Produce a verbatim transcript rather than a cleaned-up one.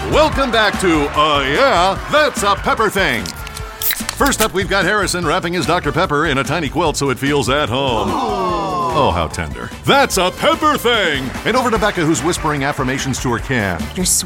Welcome back to, uh, yeah, That's a Pepper Thing. First up, we've got Harrison wrapping his Doctor Pepper in a tiny quilt so it feels at home. Oh, how tender. That's a Pepper Thing. And over to Becca, who's whispering affirmations to her can. You're